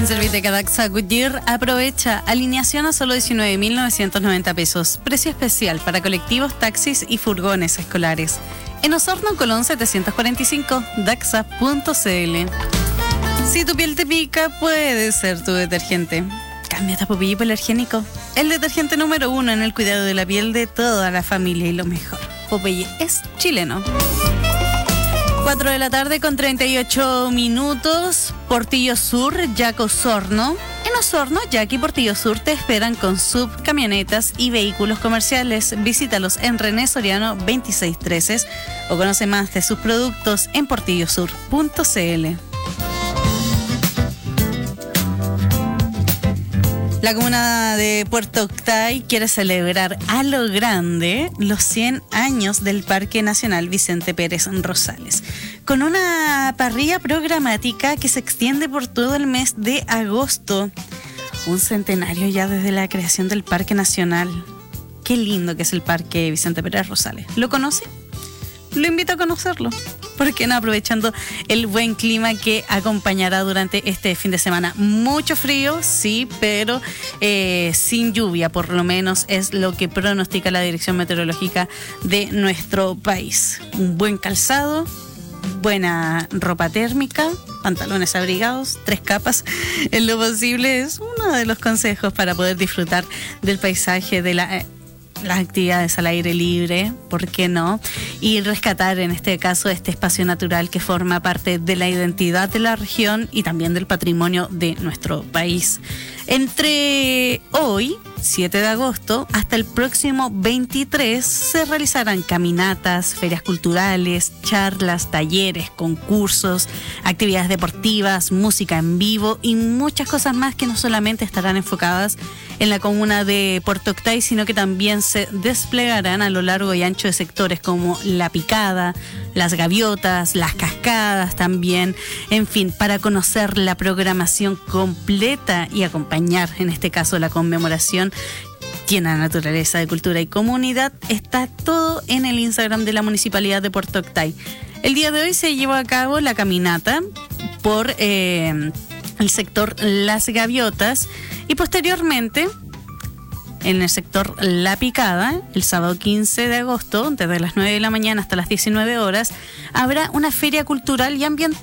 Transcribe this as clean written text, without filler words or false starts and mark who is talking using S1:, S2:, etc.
S1: Serviteca Daxa Goodyear aprovecha alineación a solo 19.990 pesos. Precio especial para colectivos, taxis y furgones escolares. En Osorno, Colón 745, daxa.cl. Si tu piel te pica, puede ser tu detergente. Cámbiate a Popeye Hipoalergénico, el detergente número 1 en el cuidado de la piel de toda la familia y lo mejor. Popeye es chileno. 4 de la tarde con 38 minutos. Portillo Sur, Yaco Osorno. En Osorno, Yaco y Portillo Sur te esperan con sub, camionetas y vehículos comerciales. Visítalos en René Soriano 2613 o conoce más de sus productos en portillosur.cl. La comuna de Puerto Octay quiere celebrar a lo grande los 100 años del Parque Nacional Vicente Pérez Rosales, con una parrilla programática que se extiende por todo el mes de agosto. Un centenario ya desde la creación del Parque Nacional. Qué lindo que es el Parque Vicente Pérez Rosales. ¿Lo conoce? Lo invito a conocerlo. ¿Por qué no? Aprovechando el buen clima que acompañará durante este fin de semana. Mucho frío, sí, pero sin lluvia, por lo menos es lo que pronostica la Dirección Meteorológica de nuestro país. Un buen calzado, buena ropa térmica, pantalones abrigados, 3 capas en lo posible. Es uno de los consejos para poder disfrutar del paisaje, de las actividades al aire libre, ¿por qué no? Y rescatar en este caso este espacio natural que forma parte de la identidad de la región y también del patrimonio de nuestro país. Entre hoy, 7 de agosto, hasta el próximo 23 se realizarán caminatas, ferias culturales, charlas, talleres, concursos, actividades deportivas, música en vivo y muchas cosas más que no solamente estarán enfocadas en la comuna de Puerto Octay, sino que también se desplegarán a lo largo y ancho de sectores como La Picada, Las Gaviotas, Las Cascadas también. En fin, para conocer la programación completa y acompañar, en este caso, la conmemoración llena de naturaleza, de cultura y comunidad, está todo en el Instagram de la Municipalidad de Puerto Octay. El día de hoy se llevó a cabo la caminata por el sector Las Gaviotas y posteriormente en el sector La Picada, el sábado 15 de agosto, desde las 9 de la mañana hasta las 19 horas, habrá una feria cultural y ambiental